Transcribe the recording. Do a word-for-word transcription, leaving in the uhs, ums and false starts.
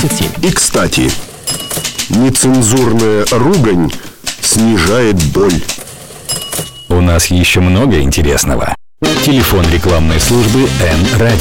семьдесят семь. И, кстати, нецензурная ругань снижает боль. У нас еще много интересного. Телефон рекламной службы Эн Радио.